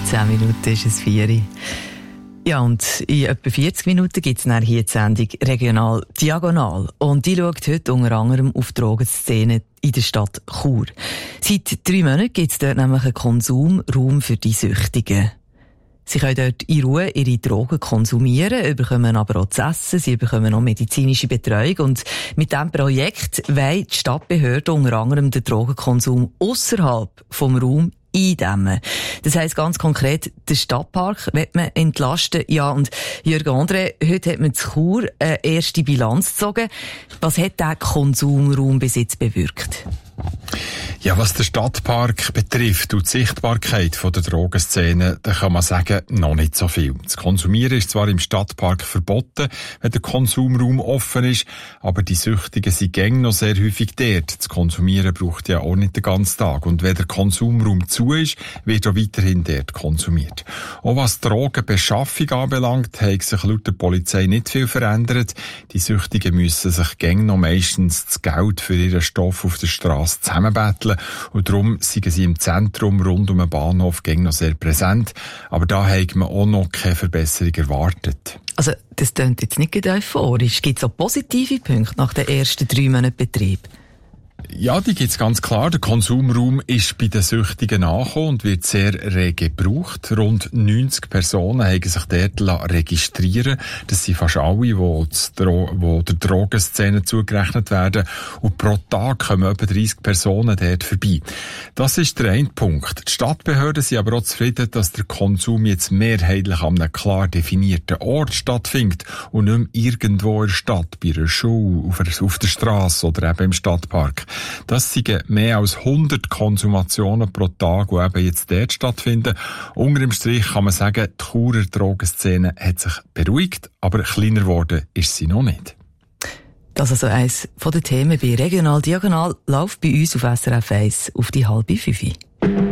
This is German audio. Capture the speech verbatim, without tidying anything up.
zehn Minuten ist es vier. Ja, und in etwa vierzig Minuten gibt es dann hier die Sendung «Regional Diagonal». Und die schaut heute unter anderem auf die Drogenszene in der Stadt Chur. Seit drei Monaten gibt es dort nämlich einen Konsumraum für die Süchtigen. Sie können dort in Ruhe ihre Drogen konsumieren, bekommen aber auch zu essen, sie bekommen auch medizinische Betreuung. Und mit diesem Projekt wollen die Stadtbehörden unter anderem den Drogenkonsum ausserhalb vom Raum eindämmen. Das heisst ganz konkret, den Stadtpark will man entlasten. Ja, und Jürgen André, heute hat man zu Chur eine erste Bilanz gezogen. Was hat der Konsumraum bis jetzt bewirkt? Ja, was den Stadtpark betrifft und die Sichtbarkeit von der Drogenszene, da kann man sagen, noch nicht so viel. Das Konsumieren ist zwar im Stadtpark verboten, wenn der Konsumraum offen ist, aber die Süchtigen sind gäng noch sehr häufig dort. Das Konsumieren braucht ja auch nicht den ganzen Tag. Und wenn der Konsumraum zu ist, wird auch weiterhin dort konsumiert. Auch was Drogenbeschaffung anbelangt, hat sich laut der Polizei nicht viel verändert. Die Süchtigen müssen sich gäng noch meistens das Geld für ihren Stoff auf der Straße zusammenbetteln und darum sind sie im Zentrum rund um den Bahnhof gäng noch sehr präsent. Aber da hat man auch noch keine Verbesserung erwartet. Also, das klingt jetzt nicht euphorisch. Gibt es auch positive Punkte nach den ersten drei Monaten Betrieb? Ja, die gibt's ganz klar. Der Konsumraum ist bei den Süchtigen angekommen und wird sehr rege gebraucht. Rund neunzig Personen haben sich dort registrieren lassen. Das sind fast alle, die, Dro- die der Drogenszene zugerechnet werden. Und pro Tag kommen etwa dreissig Personen dort vorbei. Das ist der eine Punkt. Die Stadtbehörden sind aber auch zufrieden, dass der Konsum jetzt mehrheitlich an einem klar definierten Ort stattfindet und nicht mehr irgendwo in der Stadt, bei einer Schule, auf der Straße oder eben im Stadtpark. Das sind mehr als hundert Konsumationen pro Tag, die eben jetzt dort stattfinden. Unter dem Strich kann man sagen, die Churer Drogenszene hat sich beruhigt, aber kleiner geworden ist sie noch nicht. Das ist also eines der Themen bei Regional Diagonal. Läuft bei uns auf S R F eins auf die halbe Fünfe.